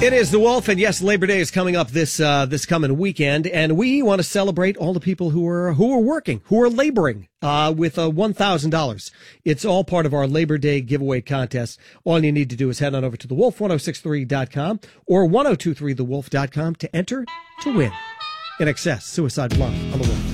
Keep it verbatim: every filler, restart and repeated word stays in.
It is the Wolf, and yes, Labor Day is coming up this uh, this coming weekend, and we want to celebrate all the people who are who are working, who are laboring, uh, with uh, one thousand dollars. It's all part of our Labor Day giveaway contest. All you need to do is head on over to the wolf ten sixty-three dot com or ten twenty-three the wolf dot com to enter to win. In excess, Suicide Blonde on the Wolf.